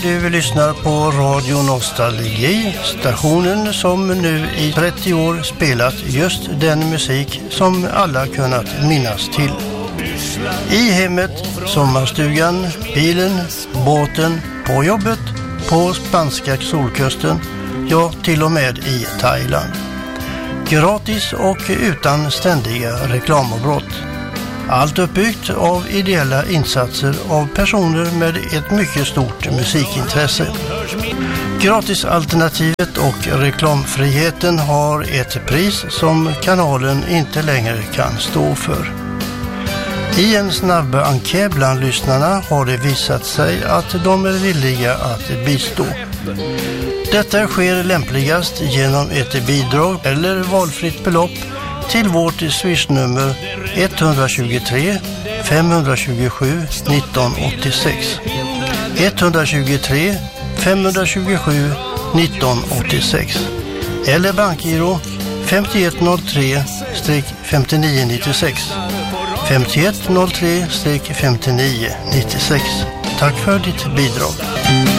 Du lyssnar på Radio Nostalgi, stationen som nu i 30 år spelat just den musik som alla kunnat minnas till. I hemmet, sommarstugan, bilen, båten, på jobbet, på spanska solkusten, ja till och med i Thailand. Gratis och utan ständiga reklamavbrott. Allt uppbyggt av ideella insatser av personer med ett mycket stort musikintresse. Gratisalternativet och reklamfriheten har ett pris som kanalen inte längre kan stå för. I en snabb enkät bland lyssnarna har det visat sig att de är villiga att bistå. Detta sker lämpligast genom ett bidrag eller valfritt belopp till vårt swishnummer 123 527 1986. 123 527 1986 eller bankgiro 5103-5996. 5103-5996. Tack för ditt bidrag.